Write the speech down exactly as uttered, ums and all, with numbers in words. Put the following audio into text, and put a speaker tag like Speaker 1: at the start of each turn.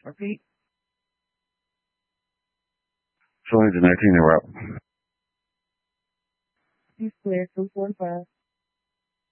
Speaker 1: Repeat.
Speaker 2: twenty to nineteen, you're up.
Speaker 1: He's clear, two forty-five.